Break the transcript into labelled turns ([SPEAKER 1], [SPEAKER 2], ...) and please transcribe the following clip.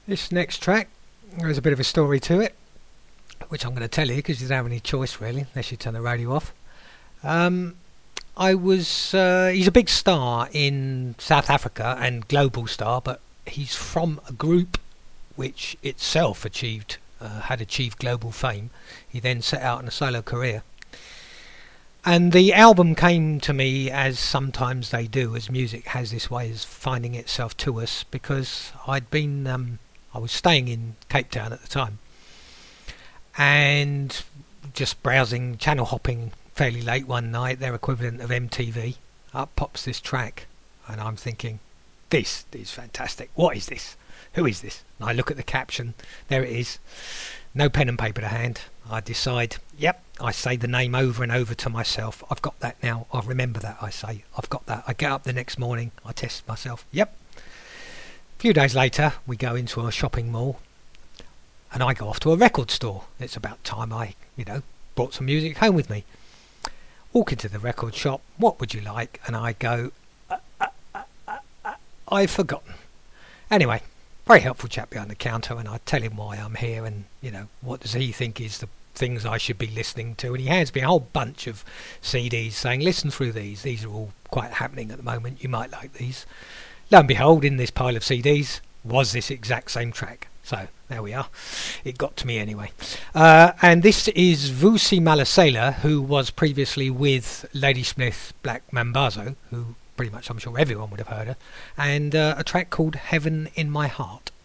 [SPEAKER 1] This next track, there's a bit of a story to it, which I'm going to tell you because you don't have any choice really, unless you turn the radio off. He's a big star in South Africa and global star, but he's from a group which itself had achieved global fame. He then set out on a solo career. And the album came to me, as sometimes they do, as music has this way of finding itself to us, because I was staying in Cape Town at the time, and just browsing, channel hopping fairly late one night, their equivalent of MTV, up pops this track, and I'm thinking, this is fantastic. What is this? Who is this? And I look at the caption, there it is, no pen and paper to hand. I decide, yep, I say the name over and over to myself. I've got that now. I remember that. I say, I've got that. I get up the next morning. I test myself. Yep. A few days later, we go into a shopping mall, and I go off to a record store. It's about time I, brought some music home with me. Walk into the record shop. What would you like? And I go, I've forgotten. Anyway, very helpful chap behind the counter, and I tell him why I'm here, and what does he think is the things I should be listening to, and he hands me a whole bunch of CDs saying, listen through these are all quite happening at the moment, you might like these. Lo and behold, in this pile of CDs was this exact same track. So there we are, it got to me anyway. And this is Vusi Malasela, who was previously with Ladysmith Black Mambazo, who pretty much I'm sure everyone would have heard her, and a track called Heaven in My Heart.